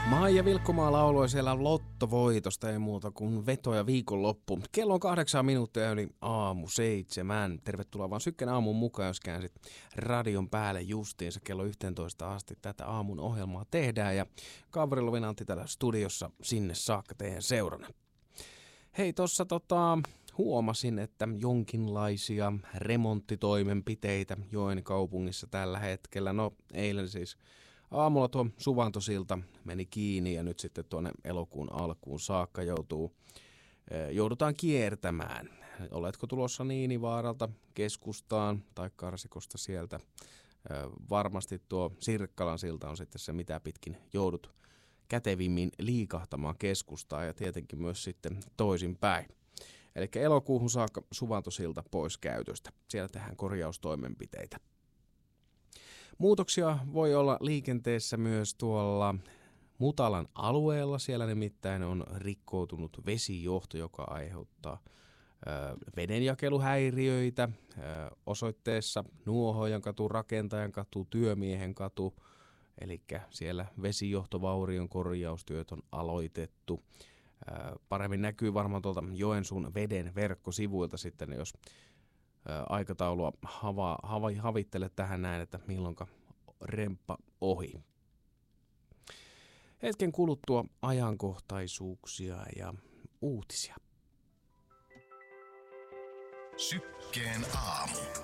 Maija Vilkkumaa lauloi siellä lottovoitosta, ei muuta kuin vetoja viikonloppu. Kello on 8 minuuttia yli aamu 7. Tervetuloa vaan Sykkän aamun mukaan, jos käänsit radion päälle justiinsa kello 11 asti tätä aamun ohjelmaa tehdään. Ja Kaveri Lovinantti täällä studiossa sinne saakka teidän seurana. Hei, tossa huomasin, että jonkinlaisia remonttitoimenpiteitä Joen kaupungissa tällä hetkellä. No eilen siis aamulla tuo Suvantosilta meni kiinni ja nyt sitten tuonne elokuun alkuun saakka joudutaan kiertämään. Oletko tulossa Niinivaaralta keskustaan tai Karsikosta sieltä? Varmasti tuo Sirkkalan silta on sitten se, mitä pitkin joudut kätevimmin liikahtamaan keskustaan ja tietenkin myös sitten toisinpäin. Eli elokuuhun saakka Suvantosilta pois käytöstä. Siellä tehdään korjaustoimenpiteitä. Muutoksia voi olla liikenteessä myös tuolla Mutalan alueella. Siellä nimittäin on rikkoutunut vesijohto, joka aiheuttaa vedenjakeluhäiriöitä osoitteessa Nuohojan katu, Rakentajan katu, Työmiehen katu. Eli siellä vesijohtovaurion korjaustyöt on aloitettu. Paremmin näkyy varmaan tuolta Joensuun veden verkkosivuilta sitten, jos aikataulua havittele tähän näin, että milloinka remppa ohi. Hetken kuluttua ajankohtaisuuksia ja uutisia. Sykkeen aamu.